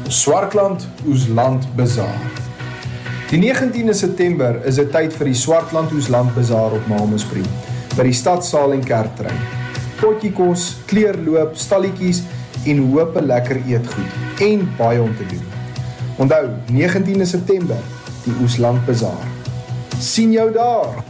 Swartland Oesland Bazaar. Die 19de September is dit tyd vir die Swartland Oesland Bazaar op Malmesbury, by die stadsaal en kerkterrein. Potjiekos, kleurloop, stalletjies en hoop lekker eetgoed en baie om te doen. Onthou, 19de September, die Oesland Bazaar. Sien jou daar!